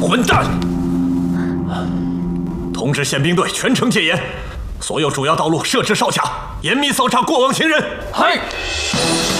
混蛋！通知宪兵队全城戒严，所有主要道路设置哨卡，严密搜查过往行人。 嗨。